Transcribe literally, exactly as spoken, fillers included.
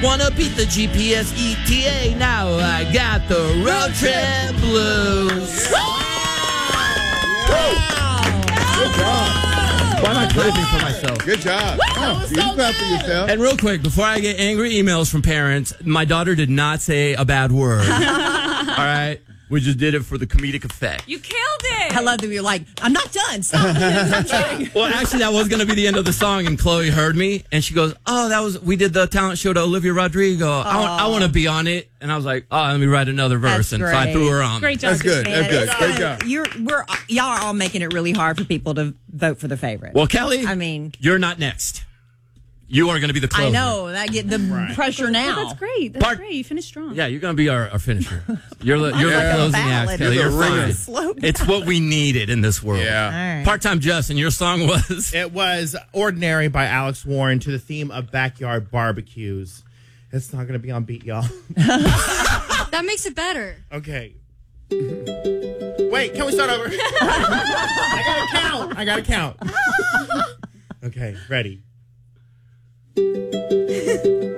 Wanna beat the G P S E T A, now I got the road trip blues. Good job. Why am I clapping for myself? Good job. Oh, you clap for yourself. And real quick, before I get angry emails from parents, my daughter did not say a bad word. All right? We just did it for the comedic effect. You killed it. I love that you're like, I'm not done. Stop. I'm trying. Well, actually, that was going to be the end of the song, and Chloe heard me, and she goes, oh, that was, we did the talent show to Olivia Rodrigo. I want, I want to be on it. And I was like, oh, let me write another verse. That's and so I great. threw her on. Great job. That's good. That's good. It's, Great uh, job. You're, we're, y'all are all making it really hard for people to vote for the favorite. Well, Kelly, I mean, you're not next. You are going to be the closer. I know. I get the Right. pressure now. Well, that's great. That's Part- great. You finished strong. Yeah, you're going to be our, our finisher. You're the, you're like the a closing act, ballad. Kelly. You're You're the fine. ringer. Slow down. It's what we needed in this world. Yeah. All right. Part-time Justin, your song was... It was Ordinary by Alex Warren to the theme of backyard barbecues. It's not going to be on beat, y'all. That makes it better. Okay. Wait, can we start over? I gotta count. I gotta count. Okay, ready.